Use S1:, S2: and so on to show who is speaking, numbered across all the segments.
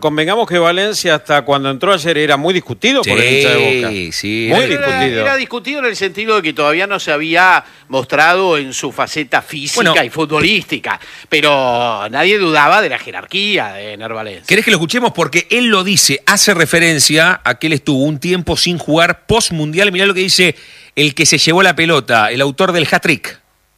S1: Convengamos que Valencia hasta cuando entró ayer era muy discutido por el hincha de Boca.
S2: Sí,
S1: muy discutido.
S3: Era discutido en el sentido de que todavía no se había mostrado en su faceta física y futbolística, pero nadie dudaba de la jerarquía de Ener Valencia.
S2: ¿Querés que lo escuchemos? Porque él lo dice, hace referencia a que él estuvo un tiempo sin jugar post-mundial. Mirá lo que dice el que se llevó la pelota, el autor del hat-trick.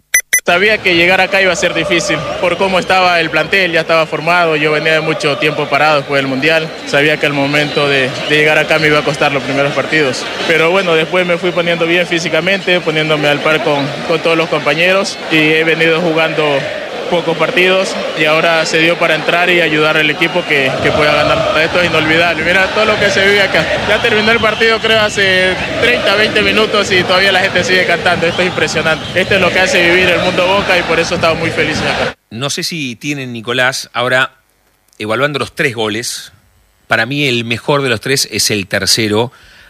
S4: Sabía que llegar acá iba a ser difícil, por cómo estaba el plantel, ya estaba formado, yo venía de mucho tiempo parado después del Mundial, sabía que al momento de llegar acá me iba a costar los primeros partidos, pero bueno, después me fui poniendo bien físicamente, poniéndome al par con todos los compañeros y he venido jugando pocos partidos y ahora se dio para entrar y ayudar al equipo que pueda ganar. Esto es inolvidable, mira todo lo que se vive acá. Ya terminó el partido creo hace 30, 20 minutos y todavía la gente sigue cantando, esto es impresionante. Esto es lo que hace vivir el mundo Boca y por eso estamos muy felices acá.
S2: No sé si tienen, Nicolás, ahora evaluando los 3 goles, para mí el mejor de los 3 es el tercero,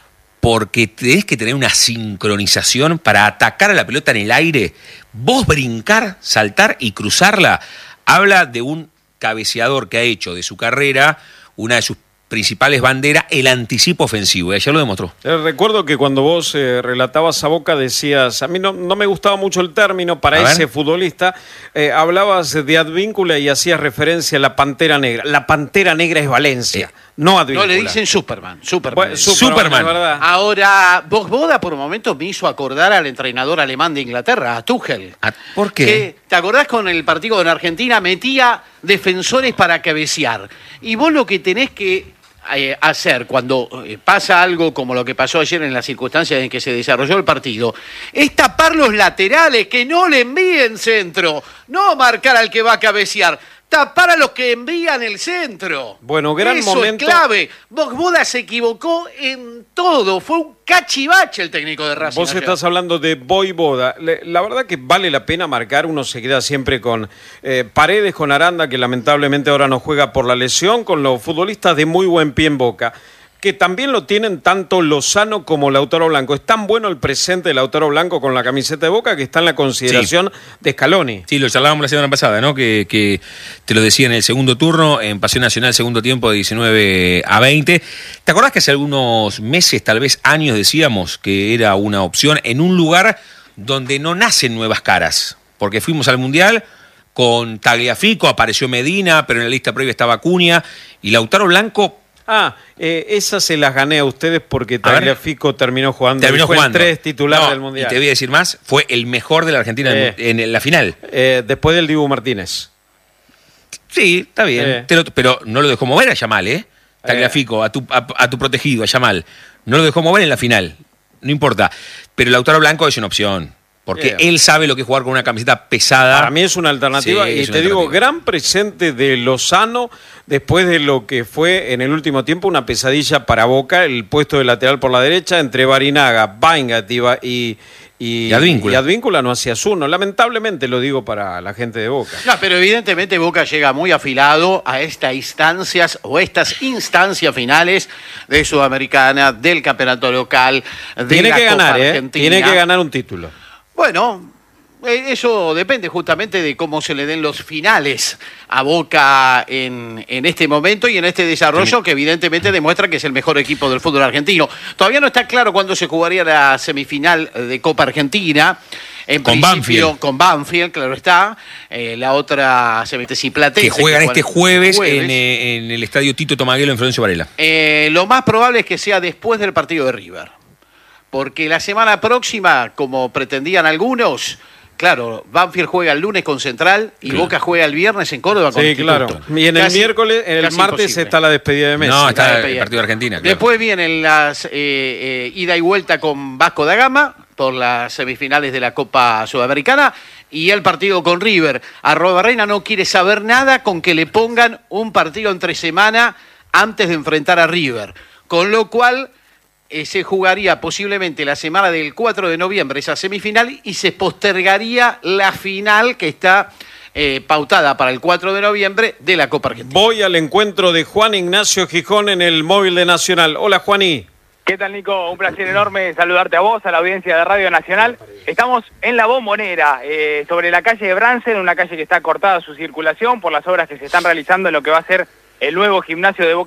S2: porque tenés que tener una sincronización para atacar a la pelota en el aire, vos brincar, saltar y cruzarla. Habla de un cabeceador que ha hecho de su carrera una de sus principales banderas, el anticipo ofensivo, y ayer lo demostró.
S1: Recuerdo que cuando vos relatabas a Boca decías, a mí no me gustaba mucho el término para ese futbolista, hablabas de Advíncula y hacías referencia a la Pantera Negra. La Pantera Negra es Valencia, no Advíncula.
S3: No, le dicen Superman.
S1: Bueno, Superman. ¿Verdad?
S3: Ahora, Boda por momentos me hizo acordar al entrenador alemán de Inglaterra, a Tuchel.
S2: ¿Por qué?
S3: ¿Te acordás con el partido en Argentina? Metía defensores para cabecear. Y vos lo que tenés que hacer cuando pasa algo como lo que pasó ayer en las circunstancias en que se desarrolló el partido, es tapar los laterales, que no le envíen centro, no marcar al que va a cabecear, tapar a los que envían el centro.
S1: Bueno, gran
S3: Eso
S1: momento.
S3: Es clave. Boda se equivocó en todo, fue un cachivache el técnico de Racing.
S1: Vos
S3: ayer.
S1: estás hablando de Boda. La verdad que vale la pena marcar, uno se queda siempre con Paredes, con Aranda, que lamentablemente ahora no juega por la lesión, con los futbolistas de muy buen pie en Boca, que también lo tienen tanto Lozano como Lautaro Blanco. Es tan bueno el presente de Lautaro Blanco con la camiseta de Boca que está en la consideración de Scaloni.
S2: Sí, lo charlábamos la semana pasada, ¿no? Que te lo decía en el segundo turno, en Pasión Nacional, segundo tiempo de 19-20. ¿Te acordás que hace algunos meses, tal vez años, decíamos que era una opción en un lugar donde no nacen nuevas caras? Porque fuimos al Mundial con Tagliafico, apareció Medina, pero en la lista previa estaba Cunha, y Lautaro Blanco...
S1: esas se las gané a ustedes porque Tagliafico terminó jugando.
S2: Fue
S1: el 3 titular del Mundial.
S2: Y te voy a decir más, fue el mejor de la Argentina en la final.
S1: Después del Dibu Martínez.
S2: Sí, está bien. Pero no lo dejó mover a Yamal, Tagliafico, a tu protegido, a Yamal. No lo dejó mover en la final. No importa. Pero Lautaro Blanco es una opción. Porque él sabe lo que es jugar con una camiseta pesada.
S1: Para mí es una alternativa. Y te digo, gran presente de Lozano después de lo que fue en el último tiempo una pesadilla para Boca, el puesto de lateral por la derecha entre Barinaga, Baingat y Advíncula no hacías uno. Lamentablemente lo digo para la gente de Boca.
S3: No, pero evidentemente Boca llega muy afilado a estas instancias finales de Sudamericana, del campeonato local, de la Copa Argentina.
S1: Tiene que ganar un título.
S3: Bueno, eso depende justamente de cómo se le den los finales a Boca en este momento y en este desarrollo que evidentemente demuestra que es el mejor equipo del fútbol argentino. Todavía no está claro cuándo se jugaría la semifinal de Copa Argentina. Con Banfield, claro está. La otra semifinal
S2: que juegan este jueves en el estadio Tito Tomaguelo en Florencio Varela.
S3: Lo más probable es que sea después del partido de River. Porque la semana próxima, como pretendían algunos, claro, Banfield juega el lunes con Central y Boca juega el viernes en Córdoba con Instituto.
S1: Claro. Y en el miércoles, el martes imposible. Está la despedida de Messi.
S2: No, está el partido de Argentina. Claro.
S3: Después vienen las ida y vuelta con Vasco da Gama por las semifinales de la Copa Sudamericana y el partido con River. Arrobarrena no quiere saber nada con que le pongan un partido entre semana antes de enfrentar a River. Con lo cual... se jugaría posiblemente la semana del 4 de noviembre esa semifinal y se postergaría la final que está pautada para el 4 de noviembre de la Copa Argentina.
S1: Voy al encuentro de Juan Ignacio Gijón en el móvil de Nacional. Hola, Juaní.
S5: ¿Qué tal, Nico? Un placer enorme saludarte a vos, a la audiencia de Radio Nacional. Estamos en La Bombonera, sobre la calle de Bransen, una calle que está cortada su circulación por las obras que se están realizando en lo que va a ser el nuevo gimnasio de Boca